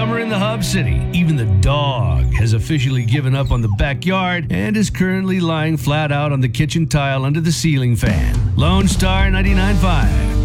summer in the Hub City. Even the dog has officially given up on the backyard and is currently lying flat out on the kitchen tile under the ceiling fan. Lone Star 99.5.